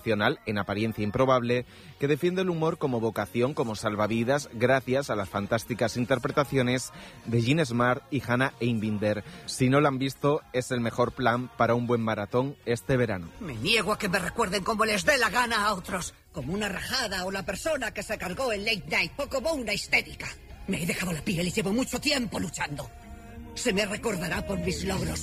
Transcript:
en apariencia improbable, que defiende el humor como vocación, como salvavidas, gracias a las fantásticas interpretaciones de Jean Smart y Hannah Einbinder. Si no la han visto, es el mejor plan para un buen maratón este verano. Me niego a que me recuerden como les dé la gana a otros, como una rajada o la persona que se cargó el late night, o como una histérica. Me he dejado la piel y llevo mucho tiempo luchando. Se me recordará por mis logros.